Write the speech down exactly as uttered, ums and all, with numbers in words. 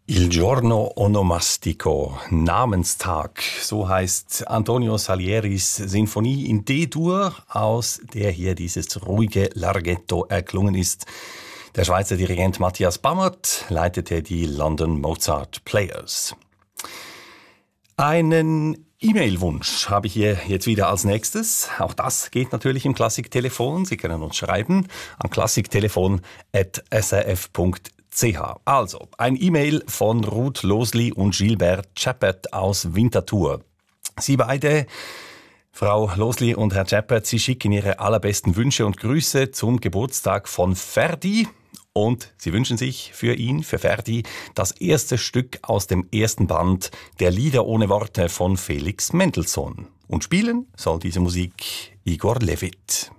Il giorno onomastico, Namenstag, so heißt Antonio Salieris Sinfonie in D-Dur, aus der hier dieses ruhige Larghetto erklungen ist. Der Schweizer Dirigent Matthias Bammert leitete die London Mozart Players. Einen E-Mail-Wunsch habe ich hier jetzt wieder als nächstes. Auch das geht natürlich im Klassiktelefon. Sie können uns schreiben an klassiktelefon at s r f punkt c h. Also, ein E-Mail von Ruth Losli und Gilbert Chappert aus Winterthur. Sie beide, Frau Losli und Herr Chappert, Sie schicken Ihre allerbesten Wünsche und Grüße zum Geburtstag von Ferdi. Und Sie wünschen sich für ihn, für Ferdi, das erste Stück aus dem ersten Band der Lieder ohne Worte von Felix Mendelssohn. Und spielen soll diese Musik Igor Levit.